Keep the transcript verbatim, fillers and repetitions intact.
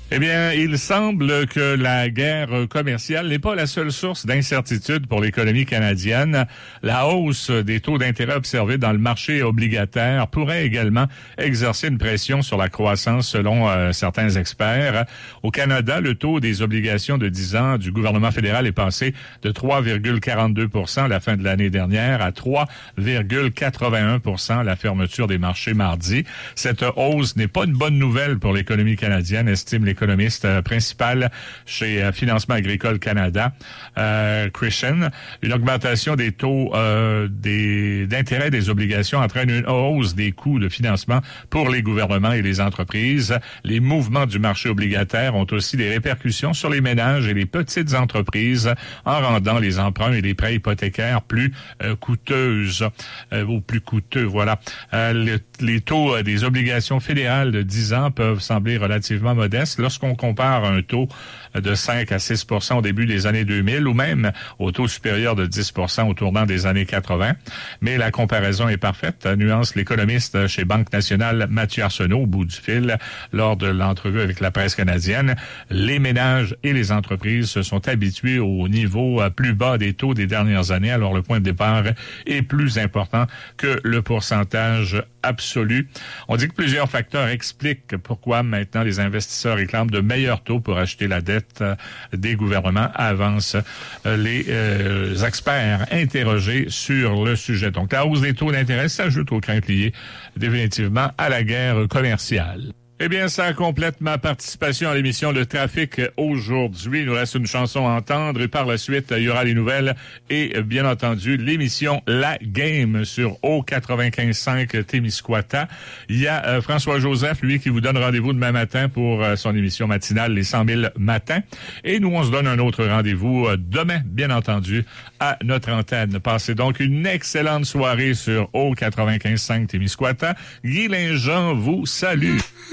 Eh bien, il semble que la guerre commerciale n'est pas la seule source d'incertitude pour l'économie canadienne. La hausse des taux d'intérêt observés dans le marché obligataire pourrait également exercer une pression sur la croissance selon euh, certains experts. Au Canada, le taux des obligations de dix ans du gouvernement fédéral est passé de trois virgule quarante-deux pour cent à la fin de l'année dernière à trois virgule quatre-vingt-un pour cent à la fermeture des marchés mardi. Cette hausse n'est pas une bonne nouvelle pour l'économie canadienne, estime les économiste principal chez Financement agricole Canada, euh, Christian. Une augmentation des taux euh, des, d'intérêt des obligations entraîne une hausse des coûts de financement pour les gouvernements et les entreprises. Les mouvements du marché obligataire ont aussi des répercussions sur les ménages et les petites entreprises en rendant les emprunts et les prêts hypothécaires plus euh, coûteuses euh, ou plus coûteux. Voilà. Euh, le, les taux euh, des obligations fédérales de dix ans peuvent sembler relativement modestes lorsqu'on compare un taux de cinq à six pour cent au début des années deux mille ou même au taux supérieur de dix pour cent au tournant des années quatre-vingts. Mais la comparaison est parfaite, nuance l'économiste chez Banque nationale Mathieu Arsenault au bout du fil lors de l'entrevue avec la presse canadienne. Les ménages et les entreprises se sont habitués au niveau plus bas des taux des dernières années, alors le point de départ est plus important que le pourcentage absolu. On dit que plusieurs facteurs expliquent pourquoi maintenant les investisseurs réclament de meilleurs taux pour acheter la dette des gouvernements, avancent les euh, experts interrogés sur le sujet. Donc, la hausse des taux d'intérêt s'ajoute aux craintes liées définitivement à la guerre commerciale. Eh bien, ça complète ma participation à l'émission Le Trafic aujourd'hui. Il nous reste une chanson à entendre et par la suite, il y aura les nouvelles et bien entendu l'émission La Game sur O quatre-vingt-quinze cinq Témiscouata. Il y a euh, François-Joseph, lui, qui vous donne rendez-vous demain matin pour euh, son émission matinale Les cent mille matins. Et nous, on se donne un autre rendez-vous euh, demain, bien entendu, à notre antenne. Passez donc une excellente soirée sur O quatre-vingt-quinze cinq Témiscouata. Guy Linjean vous salue.